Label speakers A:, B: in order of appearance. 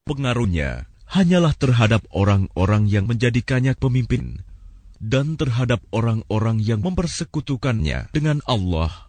A: pengaruhnya hanyalah terhadap orang-orang yang menjadikannya pemimpin dan terhadap orang-orang yang mempersekutukannya dengan Allah